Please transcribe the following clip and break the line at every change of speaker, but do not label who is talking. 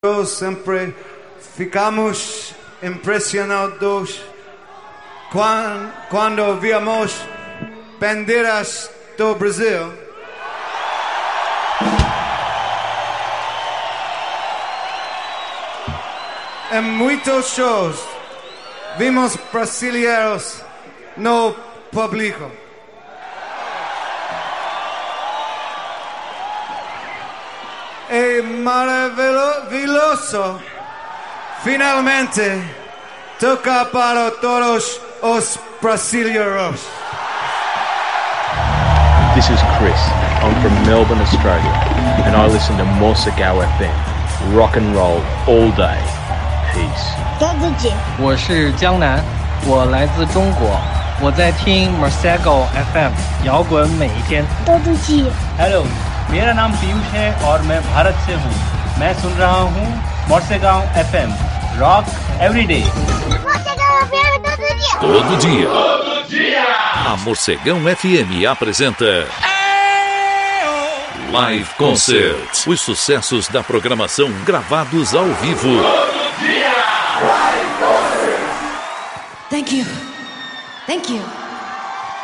Sempre ficamos impressionados quando vimos bandeiras do Brasil. Em muitos shows vimos brasileiros no público. É maravilhoso finalmente tocar para todos os brasileiros.
This is Chris. I'm from Melbourne, Australia, and I listen to Morsegal FM. Rock and roll all day. Peace.
我是江南，我来自中国，我在听 Morsegal FM， 摇滚每一天。
हेलो, मेरा नाम पीयूष है और मैं भारत से हूँ। मैं सुन रहा हूँ Morsegal FM, Rock Every Day.
Todo dia. A Morcegão FM apresenta Live Concert. Os sucessos da programação gravados ao vivo.
Thank you. Thank you.